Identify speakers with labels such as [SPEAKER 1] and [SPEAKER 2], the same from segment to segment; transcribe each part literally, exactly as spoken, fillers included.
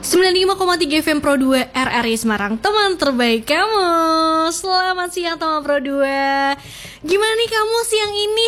[SPEAKER 1] sembilan puluh lima koma tiga F M Pro dua R R I Semarang, teman terbaik kamu. Selamat siang teman Pro dua. Gimana nih kamu siang ini?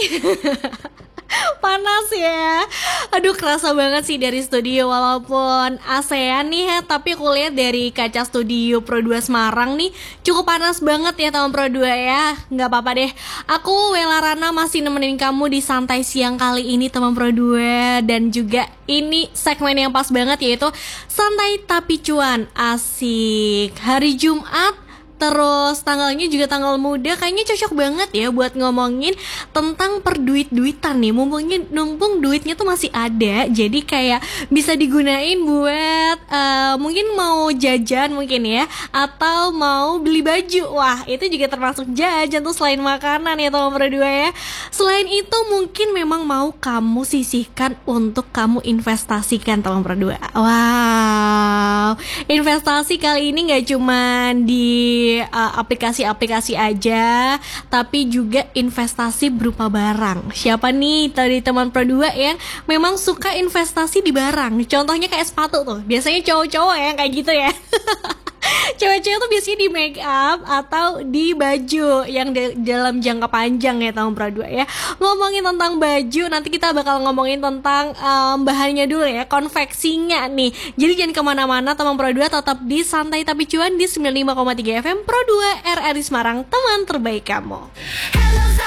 [SPEAKER 1] Panas ya. Aduh, kerasa banget sih dari studio. Walaupun ASEAN nih ya, tapi aku lihat dari kaca studio Pro dua Semarang nih cukup panas banget ya teman Pro dua ya. Nggak apa-apa deh, aku Wela Rana masih nemenin kamu di santai siang kali ini teman Pro dua. Dan juga ini segmen yang pas banget, yaitu Santai Tapi Cuan. Asik. Hari Jumat, terus tanggalnya juga tanggal muda, kayaknya cocok banget ya buat ngomongin tentang perduit-duitan nih. Mumpungnya numpung duitnya tuh masih ada, jadi kayak bisa digunain buat uh, mungkin mau jajan mungkin ya, atau mau beli baju. Wah, itu juga termasuk jajan tuh selain makanan ya teman Pro dua ya. Selain itu mungkin memang mau kamu sisihkan untuk kamu investasikan teman Pro dua. Wow, investasi kali ini gak cuman di Uh, aplikasi-aplikasi aja, tapi juga investasi berupa barang. Siapa nih tadi teman Pro dua yang memang suka investasi di barang? Contohnya kayak sepatu tuh, biasanya cowok-cowok ya kayak gitu ya. Cewek-cewek tuh biasanya di make up atau di baju yang de- dalam jangka panjang ya tahun Pro dua ya. Ngomongin tentang baju, nanti kita bakal ngomongin tentang um, bahannya dulu ya, konveksinya nih. Jadi jangan kemana-mana teman Pro dua, tetap di Santai Tapi Cuan di sembilan puluh lima koma tiga F M Pro dua R R I Semarang, teman terbaik kamu.